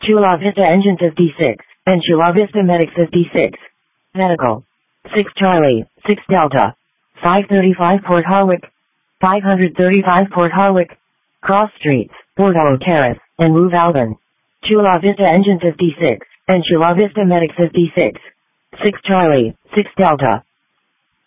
Chula Vista Engine 56, and Chula Vista Medic 56. Medical. 6 Charlie, 6 Delta. 535 Port Harwick. 535 Port Harwick. Cross Streets, Bordeaux Terrace, and Move Alban. Chula Vista Engine 56, and Chula Vista Medic 56. 6 Charlie, 6 Delta.